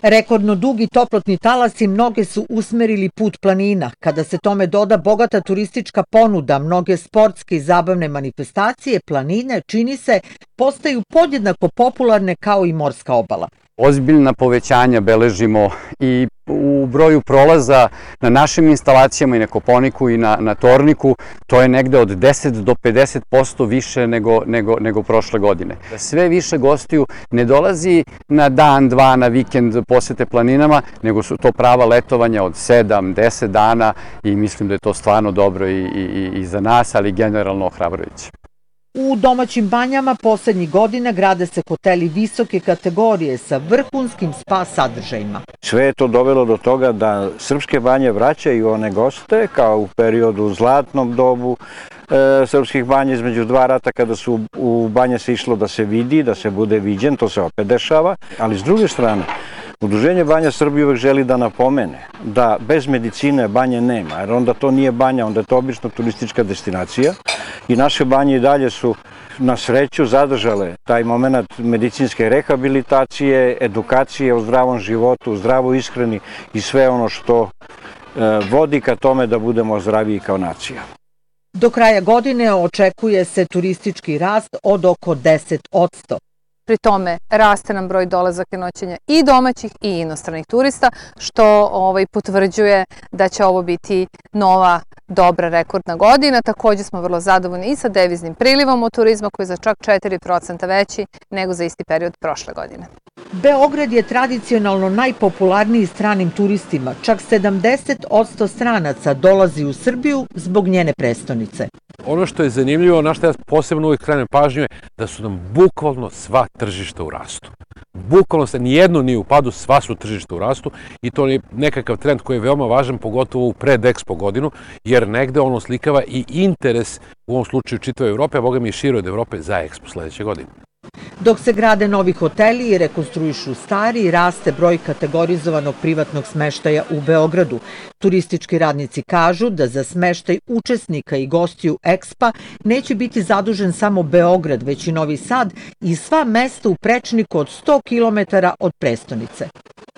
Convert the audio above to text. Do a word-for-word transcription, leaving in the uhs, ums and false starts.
Rekordno dugi toplotni talasi mnoge su usmerili put planina. Kada se tome doda bogata turistička ponuda, mnoge sportske i zabavne manifestacije, planine, čini se, postaju podjednako popularne kao i morska obala. Ozbiljna povećanja beležimo i u broju prolaza na našim instalacijama i na Koponiku i na, na Torniku. To je negde od deset do pedeset posto više nego, nego, nego prošle godine. Sve više gostiju ne dolazi na dan, dva, na vikend posete planinama, nego su to prava letovanja od sedam, deset dana i mislim da je to stvarno dobro i, i, i za nas, ali generalno ohrabrujuće. U domaćim banjama poslednjih godina grade se hoteli visoke kategorije sa vrhunskim spa sadržajima. Sve je to dovelo do toga da srpske banje vraćaju one goste kao u periodu u zlatnom dobu e, srpskih banja između dva rata kada su u banje se išlo da se vidi, da se bude viđen, to se opet dešava, ali s druge strane Udruženje Banja Srbije uvek želi da napomene da bez medicine banje nema, jer onda to nije banja, onda je to obično turistička destinacija i naše banje i dalje su na sreću zadržale taj moment medicinske rehabilitacije, edukacije o zdravom životu, zdravoj ishrani i sve ono što e, vodi ka tome da budemo zdraviji kao nacija. Do kraja godine očekuje se turistički rast od oko deset posto. Pri tome raste nam broj dolazaka i noćenja i domaćih i inostranih turista, što ovaj, potvrđuje da će ovo biti nova dobra rekordna godina. Takođe smo vrlo zadovoljni i sa deviznim prilivom od turizma koji je za čak četiri procenta veći nego za isti period prošle godine. Beograd je tradicionalno najpopularniji stranim turistima. Čak sedamdeset posto stranaca dolazi u Srbiju zbog njene prestonice. Ono što je zanimljivo, na što ja posebno uvijek skrenem pažnju je da su nam bukvalno sva tržišta u rastu. Bukvalno se nijedno nije u padu, sva su tržišta u rastu i to je nekakav trend koji je veoma važan, pogotovo u pred-Expo godinu, jer negde ono slikava i interes u ovom slučaju čitave Evrope, a boga mi i šire od Evrope za Expo sledeće godine. Dok se grade novi hoteli i rekonstruišu stari, raste broj kategorizovanog privatnog smeštaja u Beogradu. Turistički radnici kažu da za smeštaj učesnika i gostiju Expa neće biti zadužen samo Beograd, već i Novi Sad i sva mesta u prečniku od sto kilometara od prestonice.